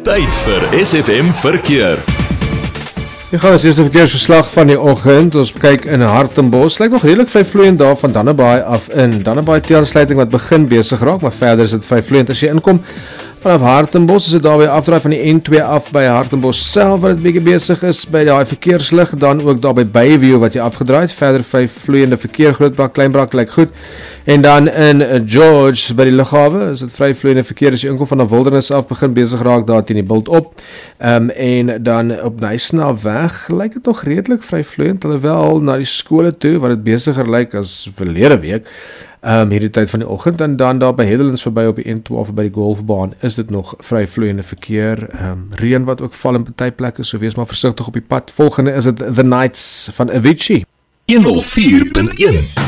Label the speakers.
Speaker 1: Tyd vir SFM Verkeer.
Speaker 2: Hier gaan ons eerste verkeersverslag van die oggend. Ons kyk in Hartenbos. Lyk nog redelik vryvloeiend daar van Dannebaai af in. Dannebaai teensluiting wat begin besig raak, maar verder is dit vryvloeiend as jy inkom. Vanaf Hartenbos is dit daar by afdraai van die N2 af by Hartenbos self wat dit bietjie besig is by daai verkeerslig, dan ook daar by Bayview wat jy afgedraai het. Verder vryvloeiende verkeer, Grootbrak, Kleinbrak lyk goed. En dan in George by die lughawe is dit vryvloeiende verkeer as jy inkom van die Wildernis af, begin besig raak daar teen die bult op. En dan op Nysnaweg lyk dit nog redelik vryvloeiend, alhoewel na die skole toe wat dit besiger lyk as verlede week. Hierdie tyd van die oggend, en dan daar by Hedelins verby op die N12 by die golfbaan is dit nog vryvloeiende verkeer. Reën wat ook val in party plekke, so wees maar versigtig op die pad. Volgende is dit The Knights van Avicii.
Speaker 1: 104.1